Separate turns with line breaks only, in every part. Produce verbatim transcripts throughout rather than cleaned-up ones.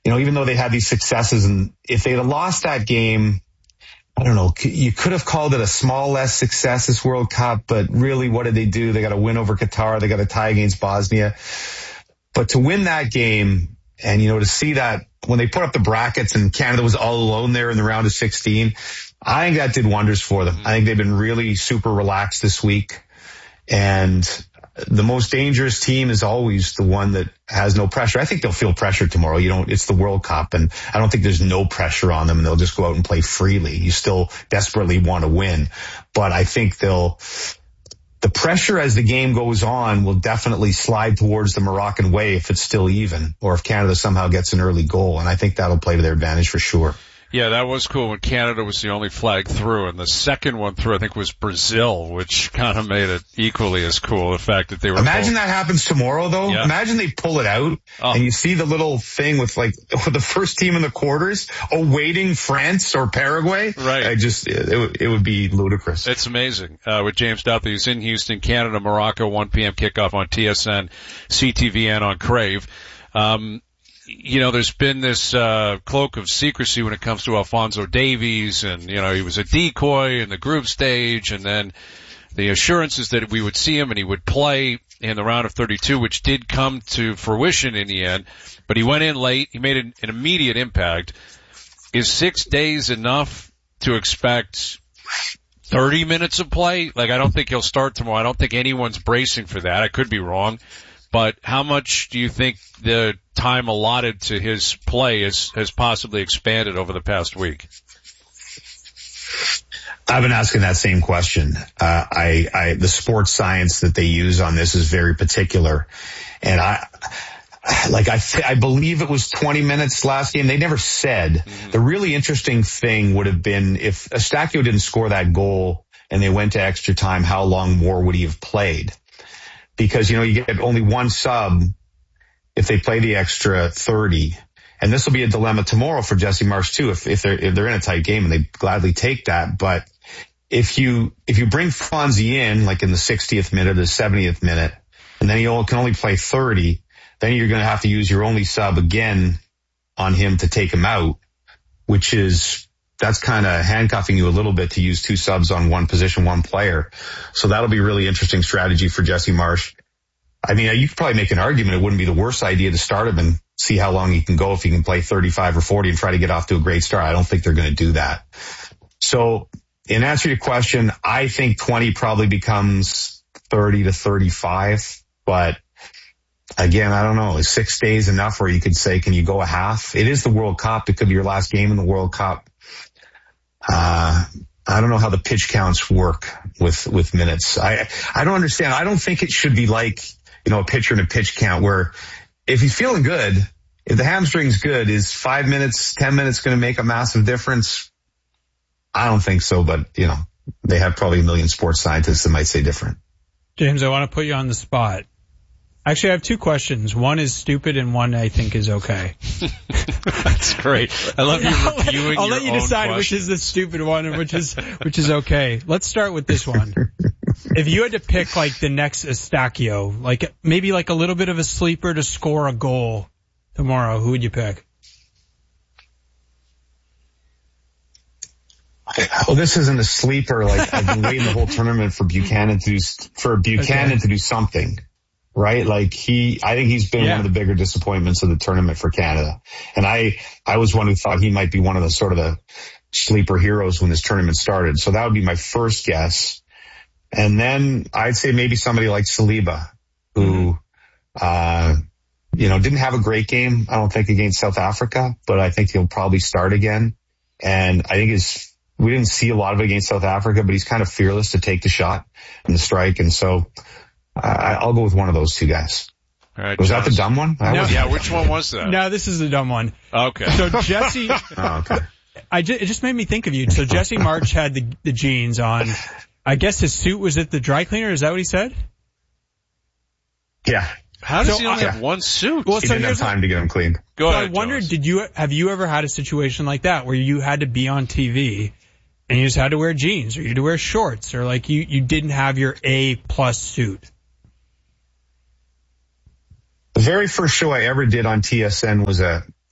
you know, even though they had these successes, and if they'd have lost that game, I don't know, you could have called it a small less success this World Cup, but really what did they do? They got a win over Qatar. They got a tie against Bosnia. But to win that game and, you know, to see that when they put up the brackets and Canada was all alone there in the round of sixteen, I think that did wonders for them. I think they've been really super relaxed this week. And the most dangerous team is always the one that has no pressure. I think they'll feel pressure tomorrow. You know, it's the World Cup, and I don't think there's no pressure on them, and they'll just go out and play freely. You still desperately want to win, but I think they'll, the pressure as the game goes on will definitely slide towards the Moroccan way if it's still even, or if Canada somehow gets an early goal, and I think that'll play to their advantage for sure.
Yeah, that was cool when Canada was the only flag through, and the second one through I think was Brazil, which kind of made it equally as cool, the fact that they were...
Imagine
both...
that happens tomorrow, though. Yeah. Imagine they pull it out, oh. and you see the little thing with, like, with the first team in the quarters awaiting France or Paraguay.
Right.
I just, it, it would be ludicrous.
It's amazing. Uh, with James Duthie, who's in Houston, Canada, Morocco, one p.m. kickoff on T S N, C T V N on Crave. Um, You know, there's been this uh cloak of secrecy when it comes to Alphonso Davies, and, you know, he was a decoy in the group stage, and then the assurances that we would see him and he would play in the round of thirty-two, which did come to fruition in the end, but he went in late. He made an, an immediate impact. Is six days enough to expect thirty minutes of play? Like, I don't think he'll start tomorrow. I don't think anyone's bracing for that. I could be wrong. But how much do you think the time allotted to his play is, has possibly expanded over the past week?
I've been asking that same question. Uh, I, I, the sports science that they use on this is very particular. And I, like, I, I believe it was twenty minutes last game. They never said. Mm-hmm. The really interesting thing would have been if Eustáquio didn't score that goal and they went to extra time, how long more would he have played? Because, you know, you get only one sub if they play the extra thirty. And this will be a dilemma tomorrow for Jesse Marsch too, if, if they're, if they're in a tight game, and they gladly take that. But if you, if you bring Fonzie in, like in the sixtieth minute, the seventieth minute, and then he can only play thirty, then you're going to have to use your only sub again on him to take him out, which is, that's kind of handcuffing you a little bit to use two subs on one position, one player. So that'll be a really interesting strategy for Jesse Marsch. I mean, you could probably make an argument it wouldn't be the worst idea to start him and see how long he can go if he can play thirty-five or forty and try to get off to a great start. I don't think they're going to do that. So in answer to your question, I think twenty probably becomes thirty to thirty-five. But again, I don't know. Is six days enough where you could say, can you go a half? It is the World Cup. It could be your last game in the World Cup. Uh, I don't know how the pitch counts work with, with minutes. I, I don't understand. I don't think it should be like, you know, a pitcher and a pitch count where if he's feeling good, if the hamstring's good, is five minutes, ten minutes going to make a massive difference? I don't think so, but, you know, they have probably a million sports scientists that might say different.
James, I want to put you on the spot. Actually, I have two questions. One is stupid and one I think is okay.
That's great. I love you reviewing
I'll
your
let you
own
decide
questions.
which is the stupid one and which is which is okay. Let's start with this one. If you had to pick like the next Eustáquio, like maybe like a little bit of a sleeper to score a goal tomorrow, who would you pick?
Well, this isn't a sleeper. Like, I've been waiting the whole tournament for Buchanan to do, for Buchanan okay. to do something. Right? Like he, I think he's been yeah. one of the bigger disappointments of the tournament for Canada. And I, I was one who thought he might be one of the sort of the sleeper heroes when this tournament started. So that would be my first guess. And then I'd say maybe somebody like Saliba, who, mm-hmm. uh, you know, didn't have a great game, I don't think, against South Africa, but I think he'll probably start again. And I think his, we didn't see a lot of it against South Africa, but he's kind of fearless to take the shot and the strike. And so, I, I'll go with one of those two guys.
All right,
was
Jonas.
that the dumb one?
No, yeah, which one was that?
No, this is the dumb one.
Okay.
So Jesse,
oh, okay.
I just, it just made me think of you. So Jesse Marsch had the, the jeans on. I guess his suit was at the dry cleaner. Is that what he said?
Yeah.
How does
so,
he only
uh,
have one suit?
Well, he so didn't have time to get him cleaned.
Go
so
ahead,
I wondered,
Jonas.
did you, have you ever had a situation like that where you had to be on T V and you just had to wear jeans or you had to wear shorts or like you, you didn't have your A plus suit?
The very first show I ever did on T S N was a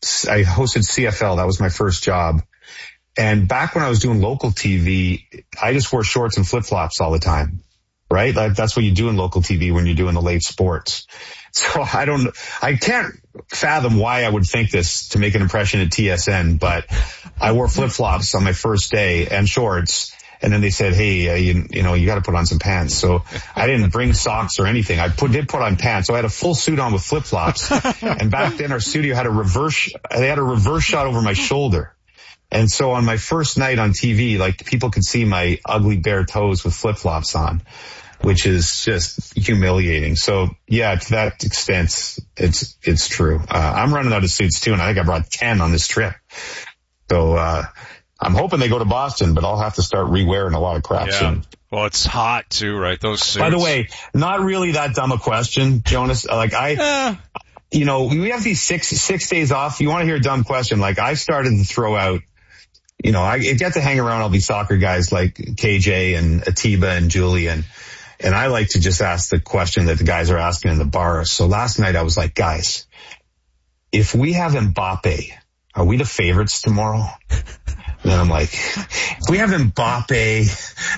I hosted C F L. That was my first job. And back when I was doing local T V, I just wore shorts and flip-flops all the time, right? Like, that's what you do in local T V when you're doing the late sports. So I don't, I can't fathom why I would think this to make an impression at T S N, but I wore flip-flops on my first day and shorts. And then they said, hey, uh, you, you know, you got to put on some pants. So I didn't bring socks or anything. I put, did put on pants. So I had a full suit on with flip-flops. And back then our studio had a reverse, they had a reverse shot over my shoulder. And so on my first night on T V, like, people could see my ugly bare toes with flip-flops on, which is just humiliating. So yeah, to that extent, it's, it's true. Uh, I'm running out of suits too, and I think I brought ten on this trip. So, uh, I'm hoping they go to Boston, but I'll have to start re-wearing a lot of crap
yeah.
soon.
Well, it's hot too, right? Those suits.
By the way, not really that dumb a question, Jonas. Like, I, uh. you know, we have these six, six days off. You want to hear a dumb question? Like, I started to throw out, you know, I get to hang around all these soccer guys like K J and Atiba and Julian. And I like to just ask the question that the guys are asking in the bar. So last night I was like, guys, if we have Mbappe, are we the favorites tomorrow? And then I'm like, if we have Mbappe,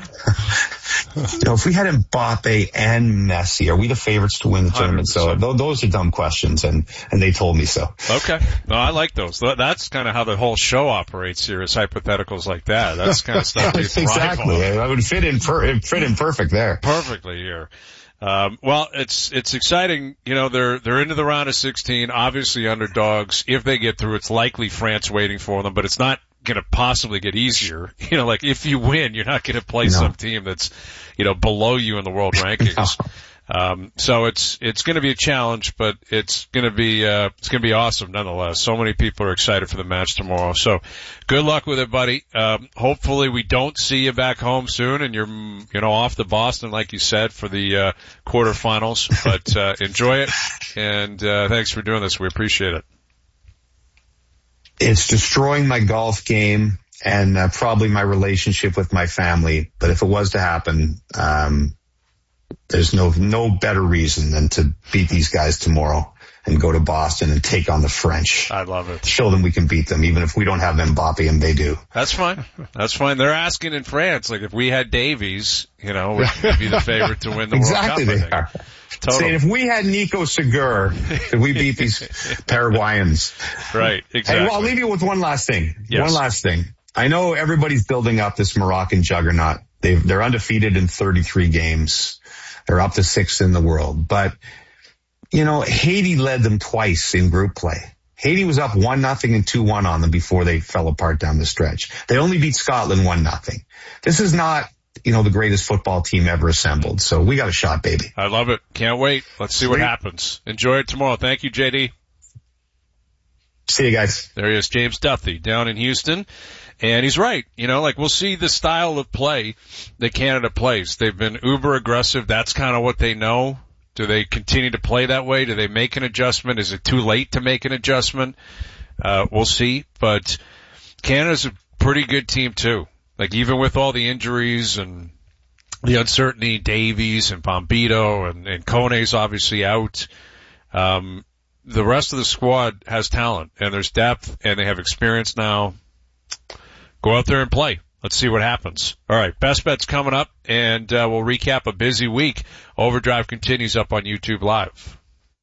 you know, if we had Mbappe and Messi, are we the favorites to win the tournament? So th- those are dumb questions, and, and they told me so.
Okay. No, I like those. That's kind of how the whole show operates here, is hypotheticals like that. That's kind of stuff they thrive
exactly.
on.
I would fit in, per- fit in perfect there.
Perfectly here. Um, well, it's, it's exciting. You know, they're, they're into the round of sixteen, obviously underdogs. If they get through, it's likely France waiting for them, but it's not going to possibly get easier. You know, like, if you win, you're not going to play no. some team that's, you know, below you in the world rankings. No. Um, so it's, it's going to be a challenge, but it's going to be, uh, it's going to be awesome nonetheless. So many people are excited for the match tomorrow. So good luck with it, buddy. Um, hopefully we don't see you back home soon and you're, you know, off to Boston, like you said, for the, uh, quarterfinals, but, uh, enjoy it. And, uh, thanks for doing this. We appreciate it.
It's destroying my golf game and uh, probably my relationship with my family. But if it was to happen, um, there's no, no better reason than to beat these guys tomorrow and go to Boston and take on the French.
I love it.
Show them we can beat them, even if we don't have Mbappe and they do.
That's fine. That's fine. They're asking in France, like, if we had Davies, you know, we'd be the favorite to win the
exactly
World Cup.
Exactly they are.
Totally.
Saying if we had Nico Segur, could we beat these Paraguayans?
Right, exactly.
Hey, well, I'll leave you with one last thing.
Yes.
One last thing. I know everybody's building up this Moroccan juggernaut. They've, they're undefeated in thirty-three games. They're up to sixth in the world. But, you know, Haiti led them twice in group play. Haiti was up one nothing and two one on them before they fell apart down the stretch. They only beat Scotland one nothing. This is not, you know, the greatest football team ever assembled. So we got a shot, baby.
I love it. Can't wait. Let's see what happens. Enjoy it tomorrow. Thank you, J D.
See you guys.
There he is, James Duthie, down in Houston. And he's right. You know, like, we'll see the style of play that Canada plays. They've been uber aggressive. That's kind of what they know. Do they continue to play that way? Do they make an adjustment? Is it too late to make an adjustment? Uh, we'll see. But Canada's a pretty good team too. Like, even with all the injuries and the uncertainty, Davies and Bombito and, and Kone's obviously out. Um, the rest of the squad has talent and there's depth and they have experience now. Go out there and play. Let's see what happens. All right, best bets coming up, and uh, we'll recap a busy week. Overdrive continues up on YouTube Live.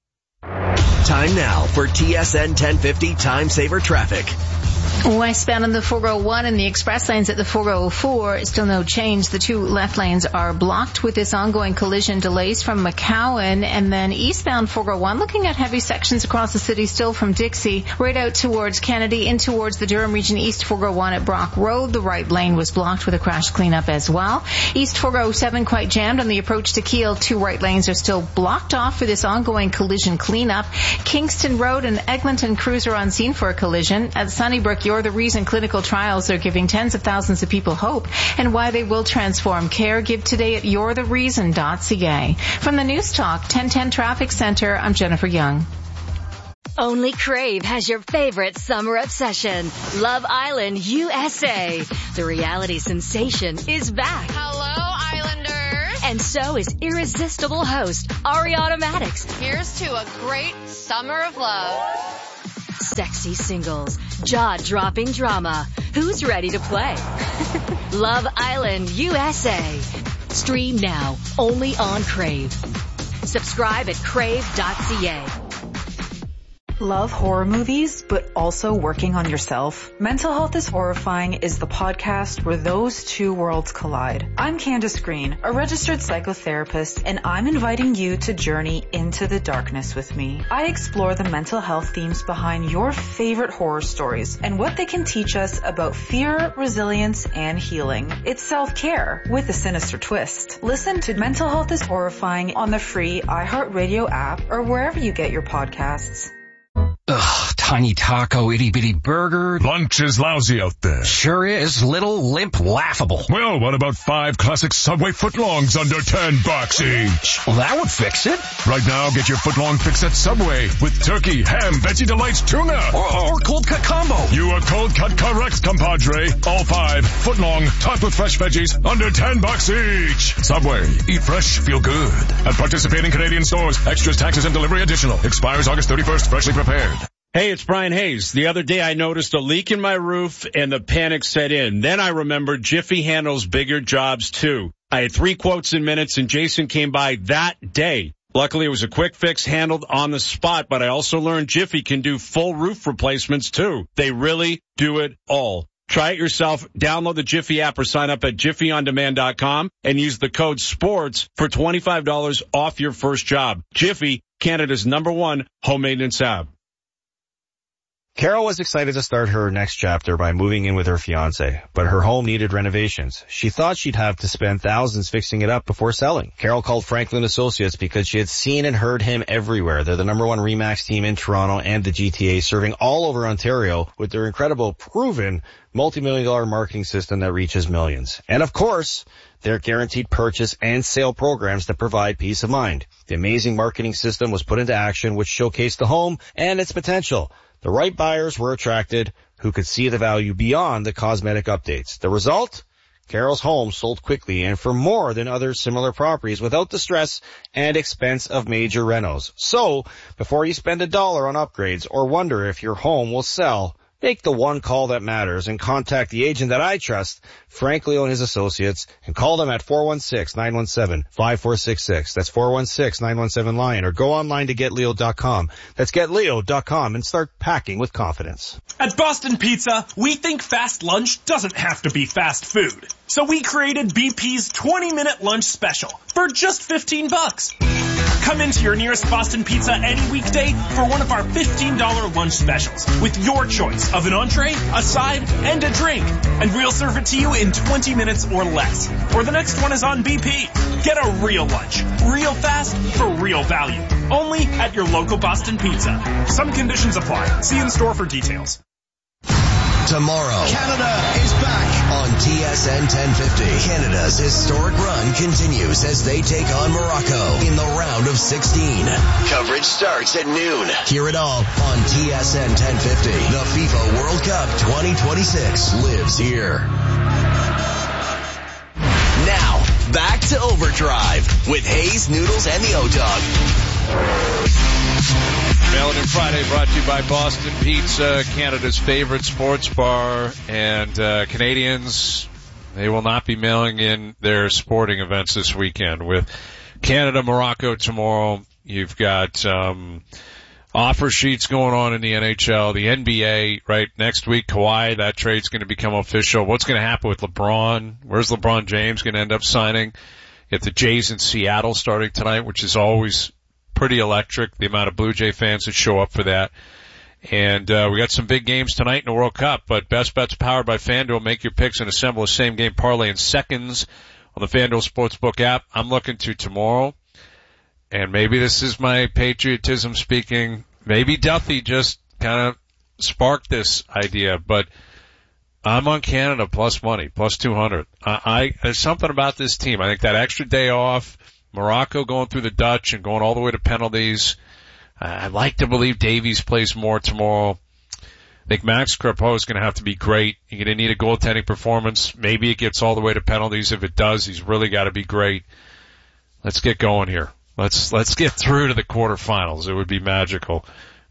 Time now for T S N ten fifty Time Saver Traffic.
Westbound on the four oh one and the express lanes at the four oh four, still no change. The two left lanes are blocked with this ongoing collision. Delays from McCowan, and then eastbound four oh one, looking at heavy sections across the city still from Dixie right out towards Kennedy in towards the Durham region. East four oh one at Brock Road, the right lane was blocked with a crash cleanup as well. East four oh seven quite jammed on the approach to Kiel. Two right lanes are still blocked off for this ongoing collision cleanup. Kingston Road and Eglinton Cruiser on scene for a collision. At Sunnybrook, You're the Reason clinical trials are giving tens of thousands of people hope and why they will transform care. Give today at you're the reason dot c a. From the News Talk ten ten Traffic Center, I'm Jennifer Young.
Only Crave has your favorite summer obsession, Love Island U S A. The reality sensation is back.
Hello, Islanders.
And so is irresistible host Ariana Madix.
Here's to a great summer of love.
sexy singles, jaw-dropping drama. Who's ready to play? Love Island U S A. Stream now, only on Crave. Subscribe at crave dot c a.
Love horror movies, but also working on yourself? Mental Health is Horrifying is the podcast where those two worlds collide. I'm Candace Green, a registered psychotherapist, and I'm inviting you to journey into the darkness with me. I explore the mental health themes behind your favorite horror stories and what they can teach us about fear, resilience, and healing. It's self-care with a sinister twist. Listen to Mental Health is Horrifying on the free iHeartRadio app or wherever you get your podcasts.
Ugh, tiny taco, itty-bitty burger.
Lunch is lousy out there.
Sure is. Little, limp, laughable.
Well, what about five classic Subway footlongs under ten bucks each?
Well, that would fix it.
Right now, get your footlong fix at Subway with turkey, ham, Betsy Delights, tuna.
Or, or cold cut combo.
You are cold cut correct, compadre. All five, footlong, topped with fresh veggies, under ten bucks each. Subway, eat fresh, feel good. At participating Canadian stores, extras, taxes, and delivery additional. Expires August thirty-first, freshly prepared.
Hey, it's Brian Hayes. The other day I noticed a leak in my roof and the panic set in. Then I remembered Jiffy handles bigger jobs too. I had three quotes in minutes and Jason came by that day. Luckily it was a quick fix handled on the spot, but I also learned Jiffy can do full roof replacements too. They really do it all. Try it yourself. Download the Jiffy app or sign up at jiffy on demand dot com and use the code SPORTS for twenty-five dollars off your first job. Jiffy, Canada's number one home maintenance app.
Carol was excited to start her next chapter by moving in with her fiancé, but her home needed renovations. She thought she'd have to spend thousands fixing it up before selling. Carol called Franklin Associates because she had seen and heard him everywhere. They're the number one RE/MAX team in Toronto and the G T A, serving all over Ontario with their incredible, proven, multi-million dollar marketing system that reaches millions. And of course, their guaranteed purchase and sale programs that provide peace of mind. The amazing marketing system was put into action, which showcased the home and its potential. The right buyers were attracted who could see the value beyond the cosmetic updates. The result? Carol's home sold quickly and for more than other similar properties without the stress and expense of major renos. So, before you spend a dollar on upgrades or wonder if your home will sell, make the one call that matters and contact the agent that I trust, Frank Leo and his associates, and call them at four one six, nine one seven, five four six six. That's four one six, nine one seven, LION, or go online to get leo dot com. That's get leo dot com and start packing with confidence.
At Boston Pizza, we think fast lunch doesn't have to be fast food. So we created B P's twenty minute lunch special for just fifteen bucks. Come into your nearest Boston Pizza any weekday for one of our fifteen dollar lunch specials with your choice of an entree, a side, and a drink. And we'll serve it to you in twenty minutes or less. Or the next one is on B P. Get a real lunch, real fast, for real value. Only at your local Boston Pizza. Some conditions apply. See in store for details.
Tomorrow, Canada is back on T S N ten fifty. Canada's historic run continues as they take on Morocco in the round of sixteen. Coverage starts at noon. Hear it all on T S N ten fifty. The FIFA World Cup twenty twenty-six lives here. Now, back to Overdrive with Hayes, Noodles, and the O-Dog.
Mail-in Friday brought to you by Boston Pizza, Canada's favorite sports bar, and uh, Canadians, they will not be mailing in their sporting events this weekend. With Canada, Morocco tomorrow, you've got um, offer sheets going on in the N H L, the N B A, right, next week, Kawhi, that trade's going to become official. What's going to happen with LeBron? Where's LeBron James going to end up signing? You have the Jays in Seattle starting tonight, which is always pretty electric, the amount of Blue Jay fans that show up for that. And uh we got some big games tonight in the World Cup, but Best Bets powered by FanDuel. Make your picks and assemble a same-game parlay in seconds on the FanDuel Sportsbook app. I'm looking to tomorrow, and maybe this is my patriotism speaking. Maybe Duffy just kind of sparked this idea, but I'm on Canada plus money, plus two hundred. I, I there's something about this team. I think that extra day off, Morocco going through the Dutch and going all the way to penalties. Uh, I'd like to believe Davies plays more tomorrow. I think Max Crepeau is going to have to be great. You're going to need a goaltending performance. Maybe it gets all the way to penalties. If it does, he's really got to be great. Let's get going here. Let's let's get through to the quarterfinals. It would be magical.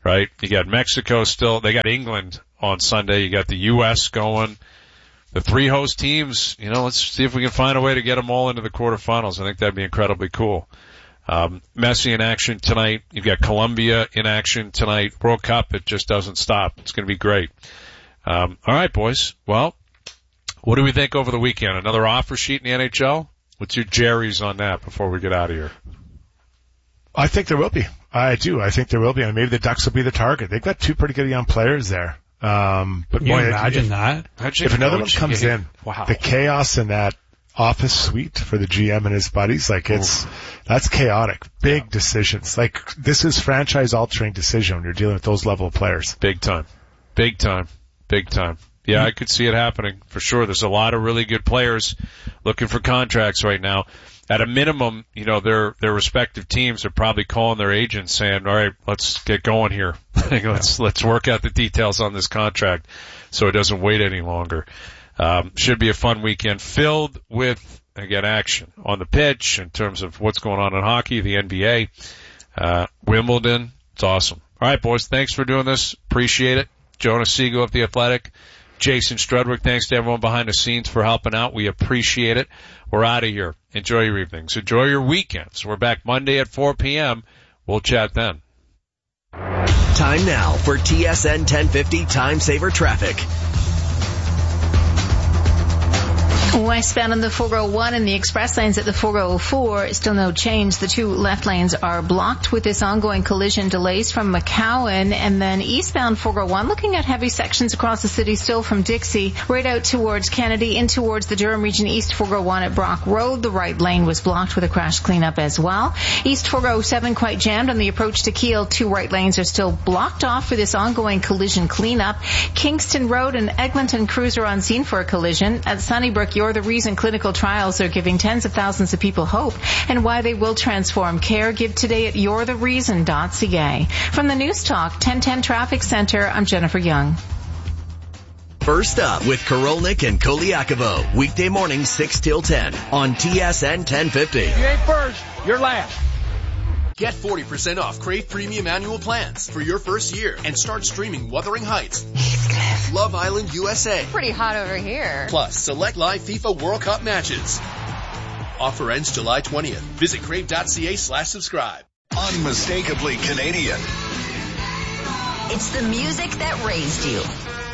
right? You got Mexico still. They got England on Sunday. You got the U S going. The three host teams, you know, let's see if we can find a way to get them all into the quarterfinals. I think that'd be incredibly cool. Um, Messi in action tonight. You've got Colombia in action tonight. World Cup, it just doesn't stop. It's going to be great. Um, all right, boys. Well, what do we think over the weekend? Another offer sheet in the N H L? What's your Jerry's on that before we get out of here?
I think there will be. I do. I think there will be. And maybe the Ducks will be the target. They've got two pretty good young players there. Um, but
Can
boy,
you imagine
if,
that?
Imagine if another one comes
game.
in,
wow.
the chaos in that office suite for the G M and his buddies, like it's, Ooh. that's chaotic. Big yeah. decisions. Like this is franchise altering decision when you're dealing with those level of players.
Big time. Big time. Big time. Yeah, mm-hmm. I could see it happening for sure. There's a lot of really good players looking for contracts right now. At a minimum, you know, their their respective teams are probably calling their agents saying, all right, let's get going here. let's let's work out the details on this contract so it doesn't wait any longer. Um, should be a fun weekend filled with, again, action on the pitch in terms of what's going on in hockey, the N B A, uh, Wimbledon. It's awesome. All right, boys, thanks for doing this. Appreciate it. Jonas Siegel of The Athletic. Jason Strudwick, thanks to everyone behind the scenes for helping out. We appreciate it. We're out of here. Enjoy your evenings. Enjoy your weekends. We're back Monday at four p.m. We'll chat then.
Time now for T S N ten fifty Time Saver Traffic.
Westbound on the four oh one and the express lanes at the four oh four, still no change. The two left lanes are blocked with this ongoing collision. Delays from McCowan, and then eastbound four oh one, looking at heavy sections across the city still from Dixie, right out towards Kennedy, in towards the Durham Region East four oh one at Brock Road. The right lane was blocked with a crash cleanup as well. East four oh seven quite jammed on the approach to Kiel. Two right lanes are still blocked off for this ongoing collision cleanup. Kingston Road and Eglinton Cruiser on scene for a collision. At Sunnybrook, You're the Reason clinical trials are giving tens of thousands of people hope and why they will transform care. Give today at you're the reason dot c a. From the News Talk ten ten Traffic Center, I'm Jennifer Young.
First up with Korolnik and Koliakovo, weekday morning six till ten on T S N ten fifty.
You ain't first, you're last.
Get forty percent off Crave Premium Annual Plans for your first year and start streaming Wuthering Heights, Love Island U S A.
Pretty hot over here.
Plus, select live FIFA World Cup matches. Offer ends July twentieth. Visit crave.ca slash subscribe.
Unmistakably Canadian.
It's the music that raised you.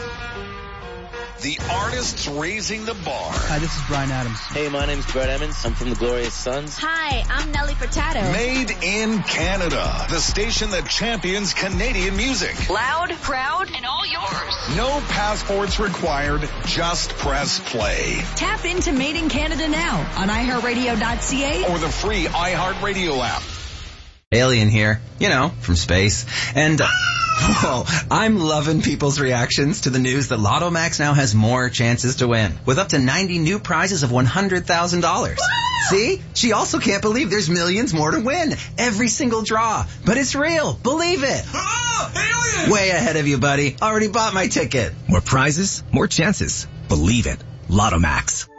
The artists raising the bar.
Hi, this is Bryan Adams.
Hey, my name's Brett Emmons. I'm from the Glorious Sons.
Hi, I'm Nelly Furtado.
Made in Canada. The station that champions Canadian music.
Loud, proud, and all yours.
No passports required. Just press play.
Tap into Made in Canada now on i heart radio dot c a
or the free iHeartRadio app.
Alien here, you know, from space. And... Uh, Whoa, I'm loving people's reactions to the news that Lotto Max now has more chances to win, with up to ninety new prizes of one hundred thousand dollars. See? She also can't believe there's millions more to win. Every single draw. But it's real. Believe it.
Oh, alien!
Way ahead of you, buddy. Already bought my ticket.
More prizes, more chances. Believe it. Lotto Max.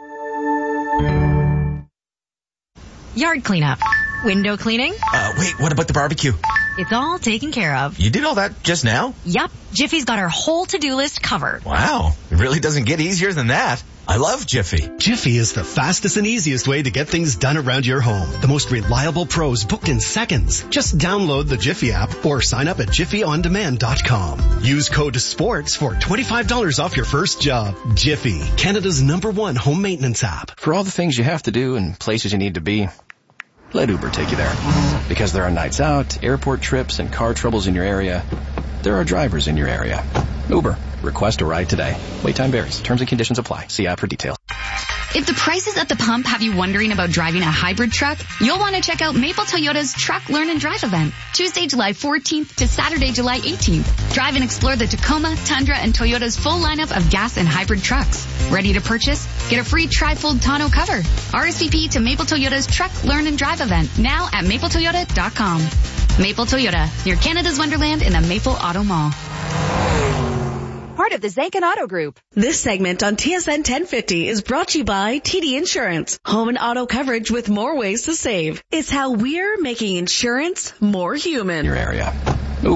Yard cleanup. Window cleaning.
Uh, wait, what about the barbecue?
It's all taken care of.
You did all that just now?
Yup. Jiffy's got our whole to-do list covered.
Wow. It really doesn't get easier than that. I love Jiffy.
Jiffy is the fastest and easiest way to get things done around your home. The most reliable pros booked in seconds. Just download the Jiffy app or sign up at jiffy on demand dot com. Use code SPORTS for twenty-five dollars off your first job. Jiffy, Canada's number one home maintenance app.
For all the things you have to do and places you need to be, let Uber take you there. Because there are nights out, airport trips, and car troubles in your area. There are drivers in your area. Uber. Request a ride today. Wait time varies. Terms and conditions apply. See app for details.
If the prices at the pump have you wondering about driving a hybrid truck, you'll want to check out Maple Toyota's Truck Learn and Drive event, Tuesday, July fourteenth to Saturday, July eighteenth. Drive and explore the Tacoma, Tundra, and Toyota's full lineup of gas and hybrid trucks. Ready to purchase? Get a free tri-fold tonneau cover. R S V P to Maple Toyota's Truck Learn and Drive event now at maple toyota dot com. Maple Toyota, near Canada's Wonderland in the Maple Auto Mall.
Part of the Zankin Auto Group. This segment on T S N ten fifty is brought to you by T D Insurance. Home and auto coverage with more ways to save. It's how we're making insurance more human.
Your area. Uber.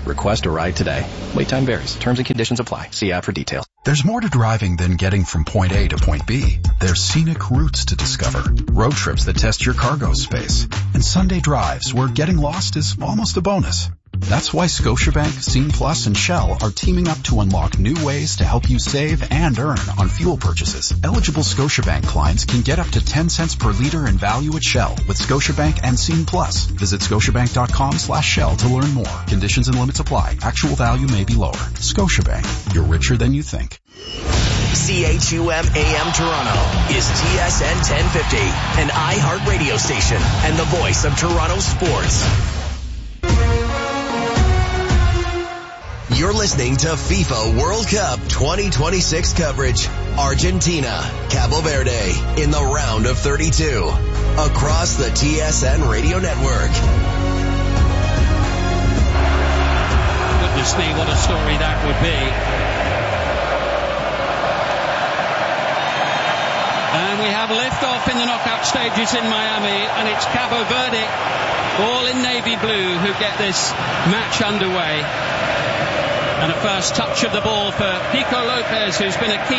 Request a ride today. Wait time varies. Terms and conditions apply. See app for details.
There's more to driving than getting from point A to point B. There's scenic routes to discover, road trips that test your cargo space, and Sunday drives where getting lost is almost a bonus. That's why Scotiabank, Scene Plus, and Shell are teaming up to unlock new ways to help you save and earn on fuel purchases. Eligible Scotiabank clients can get up to ten cents per liter in value at Shell with Scotiabank and Scene Plus. Visit scotiabank.com slash Shell to learn more. Conditions and limits apply. Actual value may be lower. Scotiabank. You're richer than you think.
C H U M A M Toronto is T S N ten fifty, an iHeart radio station and the voice of Toronto sports. You're listening to FIFA World Cup twenty twenty-six coverage. Argentina, Cabo Verde in the round of thirty-two. Across the T S N radio network.
Goodness me, what a story that would be. And we have liftoff in the knockout stages in Miami, and it's Cabo Verde, all in navy blue, who get this match underway. And a first touch of the ball for Pico Lopez, who's been a key